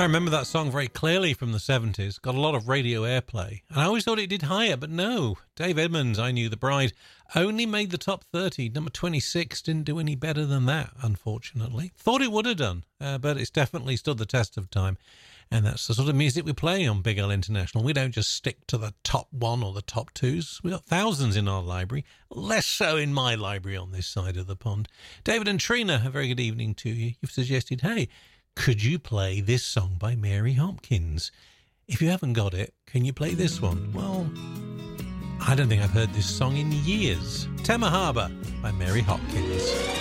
I remember that song very clearly from the 70s. Got a lot of radio airplay. And I always thought it did higher, but no. Dave Edmunds, I Knew the Bride, only made the top 30. Number 26 didn't do any better than that, unfortunately. Thought it would have done, but it's definitely stood the test of time. And that's the sort of music we play on Big L International. We don't just stick to the top one or the top twos. We've got thousands in our library, less so in my library on this side of the pond. David and Trina, a very good evening to you. You've suggested, hey, could you play this song by Mary Hopkins? If you haven't got it, can you play this one? Well, I don't think I've heard this song in years. Tema Harbour by Mary Hopkins.